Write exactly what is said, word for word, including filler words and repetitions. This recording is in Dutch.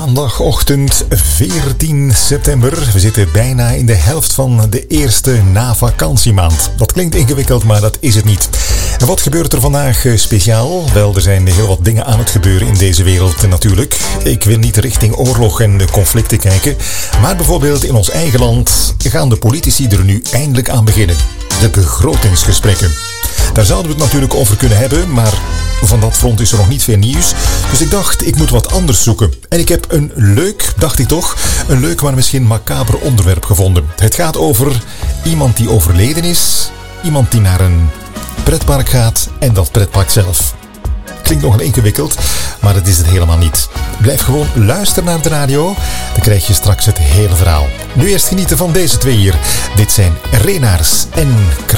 Maandagochtend veertien september. We zitten bijna in de helft van de eerste na-vakantiemaand. Dat klinkt ingewikkeld, maar dat is het niet. En wat gebeurt er vandaag speciaal? Wel, er zijn heel wat dingen aan het gebeuren in deze wereld natuurlijk. Ik wil niet richting oorlog en conflicten kijken. Maar bijvoorbeeld in ons eigen land gaan de politici er nu eindelijk aan beginnen. De begrotingsgesprekken. Daar zouden we het natuurlijk over kunnen hebben, maar van dat front is er nog niet veel nieuws. Dus ik dacht, ik moet wat anders zoeken. En ik heb een leuk, dacht ik toch, een leuk maar misschien macaber onderwerp gevonden. Het gaat over iemand die overleden is, iemand die naar een pretpark gaat en dat pretpark zelf. Klinkt nogal ingewikkeld, maar dat is het helemaal niet. Blijf gewoon luisteren naar de radio, dan krijg je straks het hele verhaal. Nu eerst genieten van deze twee hier. Dit zijn Renaars en Kruis.